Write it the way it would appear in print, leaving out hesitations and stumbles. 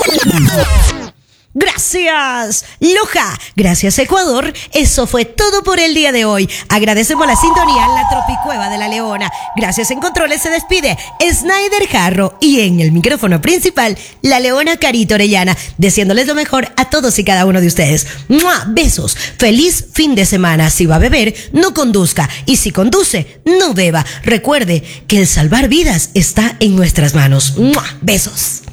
Gracias, Loja. Gracias, Ecuador. Eso fue todo por el día de hoy. Agradecemos la sintonía en la Tropicueva de la Leona. Gracias en controles. Se despide Snyder Jarro. Y en el micrófono principal, la Leona Carito Orellana. Deseándoles lo mejor a todos y cada uno de ustedes. ¡Mua! Besos. Feliz fin de semana. Si va a beber, no conduzca. Y si conduce, no beba. Recuerde que el salvar vidas está en nuestras manos. ¡Mua! Besos.